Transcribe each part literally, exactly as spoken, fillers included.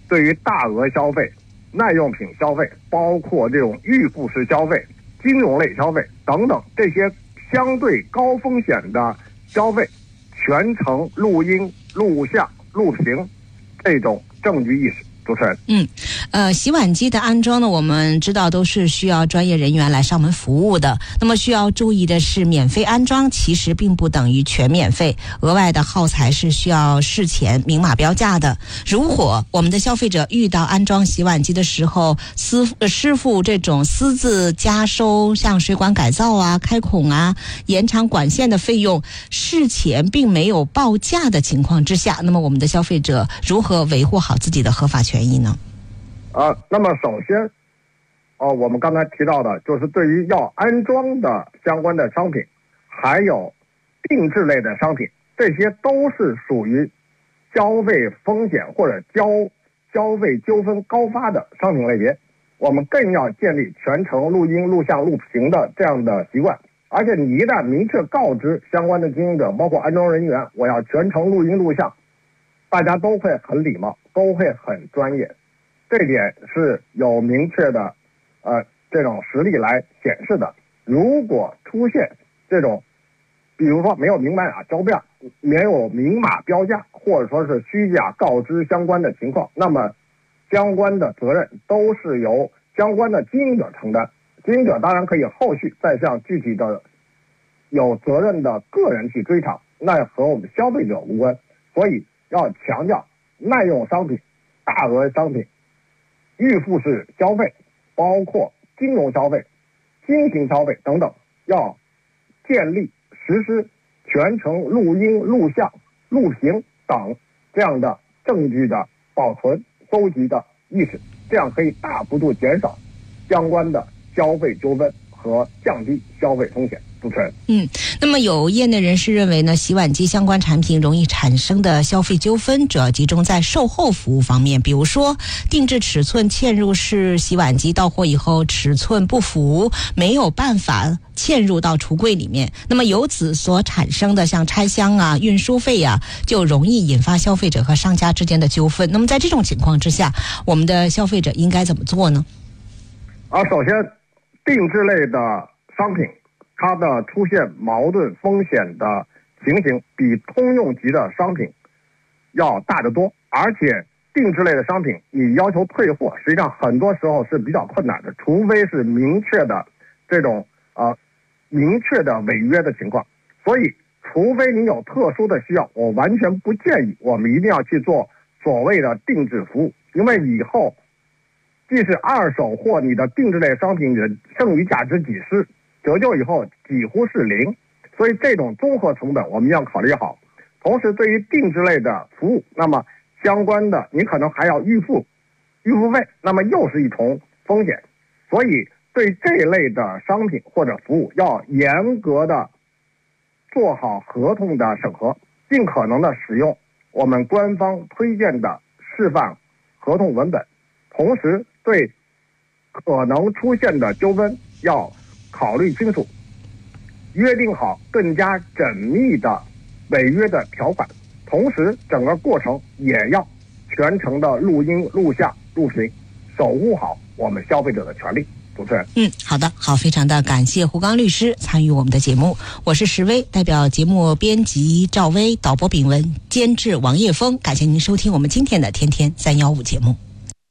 对于大额消费、耐用品消费，包括这种预付式消费、金融类消费等等这些相对高风险的消费，全程录音、录像、录屏，这种证据意识。主持人， 嗯，呃，洗碗机的安装呢，我们知道都是需要专业人员来上门服务的。那么需要注意的是，免费安装其实并不等于全免费，额外的耗材是需要事前明码标价的。如果我们的消费者遇到安装洗碗机的时候，私呃师傅这种私自加收像水管改造啊、开孔啊、延长管线的费用，事前并没有报价的情况之下，那么我们的消费者如何维护好自己的合法权益呢？ 啊，那么首先，哦，我们刚才提到的就是对于要安装的相关的商品，还有定制类的商品，这些都是属于消费风险或者交消费纠纷高发的商品类别。我们更要建立全程录音、录像、录屏的这样的习惯。而且你一旦明确告知相关的经营者，包括安装人员，我要全程录音录像，大家都会很礼貌，都会很专业。这点是有明确的呃这种实例来显示的。如果出现这种比如说没有明码标价、没有明码标价，或者说是虚假告知相关的情况，那么相关的责任都是由相关的经营者承担。经营者当然可以后续再向具体的有责任的个人去追偿，那和我们消费者无关。所以要强调耐用商品、大额商品、预付式消费，包括金融消费、新型消费等等，要建立实施全程录音、录像、录屏等这样的证据的保存、搜集的意识，这样可以大幅度减少相关的消费纠纷和降低消费风险。主持人， 嗯，那么有业内人士认为呢，洗碗机相关产品容易产生的消费纠纷，主要集中在售后服务方面，比如说定制尺寸嵌入式洗碗机到货以后尺寸不符，没有办法嵌入到橱柜里面，那么由此所产生的像拆箱啊、运输费啊，就容易引发消费者和商家之间的纠纷。那么在这种情况之下，我们的消费者应该怎么做呢？ 啊，首先，定制类的商品，它的出现矛盾风险的情形比通用级的商品要大得多，而且定制类的商品你要求退货，实际上很多时候是比较困难的，除非是明确的这种呃明确的违约的情况。所以除非你有特殊的需要，我完全不建议我们一定要去做所谓的定制服务，因为以后即使二手货你的定制类商品的剩余价值几十，折旧以后几乎是零，所以这种综合成本我们要考虑好。同时对于定制类的服务，那么相关的你可能还要预付预付费，那么又是一重风险。所以对这类的商品或者服务要严格的做好合同的审核，尽可能的使用我们官方推荐的示范合同文本，同时对可能出现的纠纷要考虑清楚，约定好更加缜密的违约的条款，同时整个过程也要全程的录音、录像、录屏，守护好我们消费者的权利。主持人， 嗯，好的，好，非常的感谢胡刚律师参与我们的节目，我是石薇，代表节目编辑赵薇、导播炳文、监制王叶峰，感谢您收听我们今天的天天三幺五节目。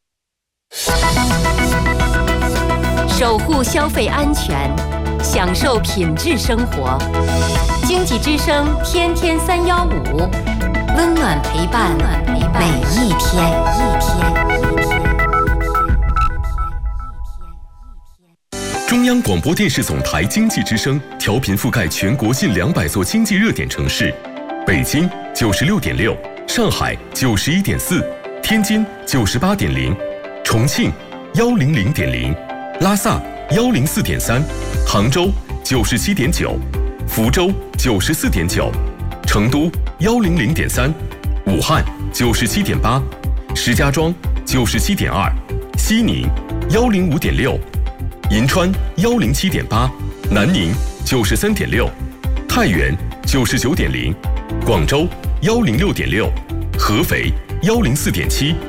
守护消费安全，享受品质生活。经济之声天天三幺五，温暖陪伴每一天。一天。 中央广播电视总台经济之声调频覆盖全国近两百座经济热点城市：北京九十六点六，上海九十一点四，天津九十八点零，重庆幺零零点零，拉萨幺零四点三，杭州九十七点九，福州九十四点九，成都幺零零点三，武汉九十七点八，石家庄九十七点二，西宁幺零五点六。银川幺零七点八，南宁九十三点六，太原九十九点零，广州幺零六点六，合肥幺零四点七，